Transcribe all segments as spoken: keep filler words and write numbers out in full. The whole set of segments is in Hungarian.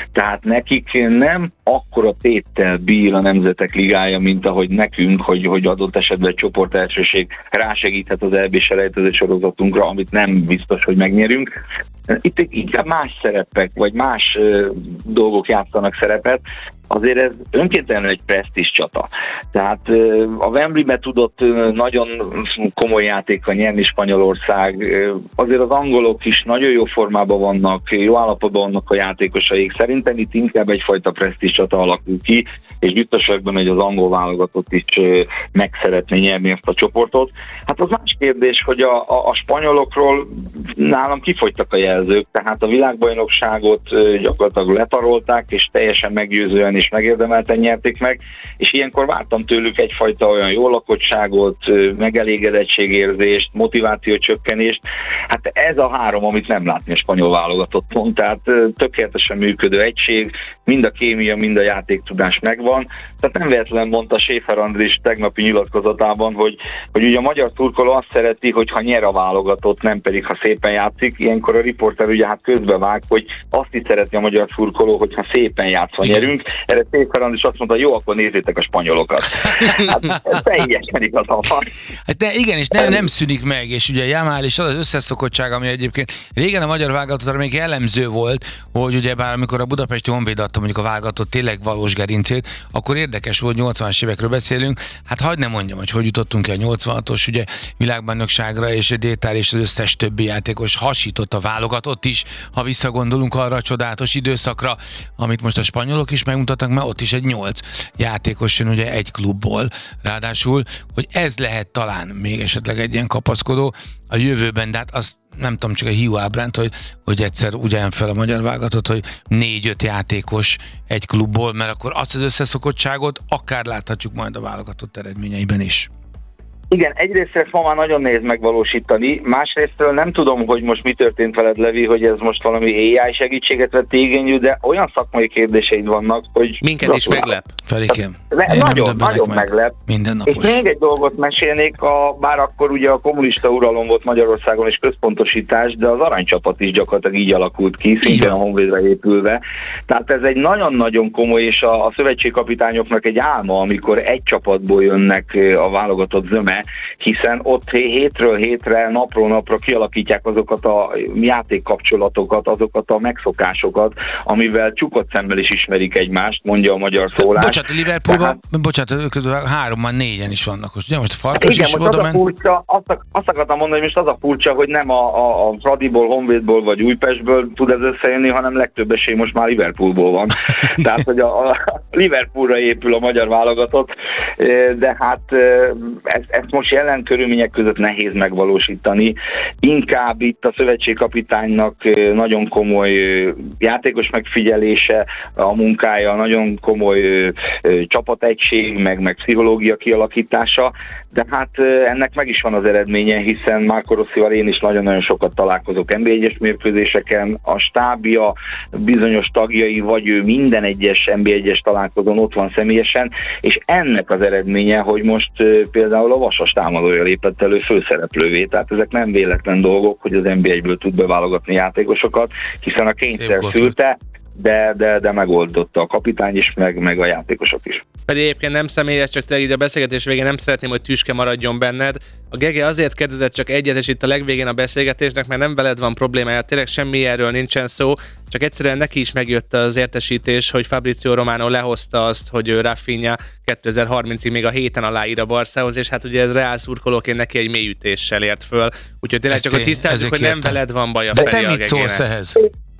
Tehát nekik nem akkora téttel bír a Nemzetek Ligája, mint ahogy nekünk, hogy, hogy adott esetben egy csoportelsőség rásegíthet az é bé selejtező sorozatunkra, amit nem biztos, hogy megnyerünk. Itt inkább más szerepek, vagy más uh, dolgok játszanak szerepet. Azért ez önkéntelenül egy presztízs csata. Tehát uh, a Wembleybe tudott uh, nagyon komoly játékkal nyerni Spanyolország. Uh, azért az angolok is nagyon jó formában vannak, jó állapotban vannak a játékosaik. Szerintem itt inkább egyfajta presztízs csata alakul ki, és biztos vagyok benne, hogy az angol válogatott is uh, meg szeretné nyerni ezt a csoportot. Hát az más kérdés, hogy a, a, a spanyolokról nálam kifogytak a jelzők, tehát a világbajnokságot uh, gyakorlatilag letarolták, és teljesen meggyőzően és megérdemelten nyerték meg, és ilyenkor vártam tőlük egyfajta olyan jó lakottságot, megelégedettségérzést, motivációcsökkenést. Hát ez a három, amit nem látni a spanyol válogatotton, tehát tökéletesen működő egység, mind a kémia, mind a játéktudás megvan. Tehát nem véletlen mondta Schäfer Andris tegnapi nyilatkozatában, hogy, hogy ugye a magyar turkoló azt szereti, hogyha nyer a válogatott, nem pedig ha szépen játszik. Ilyenkor a riporter ugye hát közbevág, hogy azt is szereti a magyar turkoló, hogyha szépen játszva nyerünk. Erre Schäfer Andris azt mondta, jó, akkor nézzétek a spanyolokat. Hát ez teljesen igazam van. Hát de igen, és nem, nem szűnik meg, és ugye Jamal is az az összeszokottság, ami egyébként régen a magyar válogatottra még jellemző volt, hogy ugye bár amikor a budapesti Honvéd adta mondjuk a válogatott tényleg valós gerincét, akkor érdekes volt, nyolcvanas évekről beszélünk, hát hagyd ne mondjam, hogy hogy jutottunk el a nyolcvanhatos ugye világbajnokságra, és Détár és az összes többi játékos hasított a válogatott is, ha visszagondolunk arra a csodálatos időszakra, amit most a spanyolok is megmutatnak, mert ott is egy nyolc játékos jön ugye egy klubból, ráadásul, hogy ez lehet talán még esetleg egy ilyen kapaszkodó a jövőben, de hát azt nem tudom, csak a hiú ábránt, hogy, hogy egyszer úgy álljon fel a magyar válogatott, hogy négy-öt játékos egy klubból, mert akkor azt az összeszokottságot akár láthatjuk majd a válogatott eredményeiben is. Igen, egyrészt ezt ma már nagyon nehéz megvalósítani, másrésztről nem tudom, hogy most mi történt veled, Levi, hogy ez most valami á i segítséget vett igényű, de olyan szakmai kérdéseid vannak, hogy... Minket is meglep. Felikém. Nagyon, nagyon meg. meglep. Mindennapos. És még egy dolgot mesélnék, a, bár akkor ugye a kommunista uralom volt Magyarországon és központosítás, de az aranycsapat is gyakorlatilag így alakult ki, szintén a Honvédre épülve. Tehát ez egy nagyon-nagyon komoly, és a, a szövetségkapitányoknak egy álma, amikor egy csapatból jönnek a válogatott zöme, hiszen ott hétről hétre, napról napra kialakítják azokat a játékkapcsolatokat, azokat a megszokásokat, amivel csukott szemmel is ismerik egymást, mondja a magyar szólás. Bocsánat, Liverpoolban, Tehát, bocsánat, háromban négyen is vannak. Ugye most Farkas igen, is most oda az a furcsa, azt, azt akartam mondani, hogy most az a furcsa, hogy nem a, a, a Fradiból, Honvédból vagy Újpestből tud ez összejönni, hanem legtöbb esély most már Liverpoolból van. Tehát, hogy a, a Liverpoolra épül a magyar válogatott, de hát ez, ez most jelen körülmények között nehéz megvalósítani. Inkább itt a szövetségkapitánynak nagyon komoly játékos megfigyelése, a munkája, nagyon komoly csapategység, meg, meg pszichológia kialakítása, de hát ennek meg is van az eredménye, hiszen Marco Rossival én is nagyon-nagyon sokat találkozok en bé egyes mérkőzéseken, a stábja, bizonyos tagjai, vagy ő minden egyes en bé egyes találkozón ott van személyesen, és ennek az eredménye, hogy most például a Vasas támadója lépett elő főszereplővé, tehát ezek nem véletlen dolgok, hogy az en bé egyből tud beválogatni játékosokat, hiszen a kényszer szülte, de, de, de megoldotta a kapitány is, meg, meg a játékosok is. Pedig egyébként nem személyes, csak tényleg ide a beszélgetés végén nem szeretném, hogy tüske maradjon benned. A Gege azért kérdezett csak egyet, és itt a legvégén a beszélgetésnek, mert nem veled van problémája, tényleg semmi erről nincsen szó, csak egyszerűen neki is megjött az értesítés, hogy Fabrizio Romano lehozta azt, hogy ő Rafinha kétezer-harmincig még a héten aláír a Barszához, és hát ugye ez Reál szurkolóként neki egy mély ütéssel ért föl. Úgyhogy tényleg csak, hogy tisztázzuk, hogy nem veled van baj a Feri a Gegének. De te mit szólsz ehhez?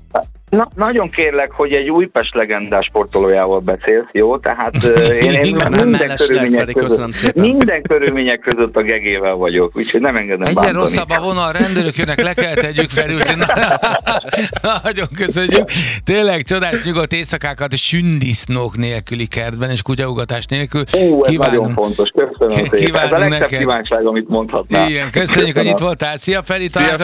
Na, nagyon kérlek, hogy egy Újpest legendás sportolójával beszélsz, jó? Tehát én, én minden, körülmények között, minden körülmények között a Gegével vagyok, úgyhogy nem engedem bántani. Egyre rosszabb a vonal, rendőrök jönnek, le kell tegyük fel, úgyhogy nagyon köszönjük. Tényleg csodás nyugodt éjszakákat sündisznók nélküli kertben és kutyaugatás nélkül. Ú, ez nagyon fontos, köszönöm szépen. Ez a legszebb kívánság, amit mondhatnál. Igen, köszönjük, hogy itt voltál. Szia Feri,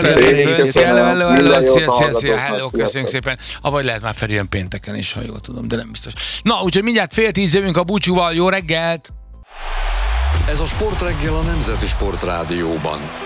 hello, köszönjük szépen. Avagy lehet már Feri jön pénteken is, ha jól tudom, de nem biztos. Na, úgyhogy mindjárt fél tíz jövünk a búcsúval. Jó reggelt! Ez a Sportreggel a Nemzeti Sportrádióban.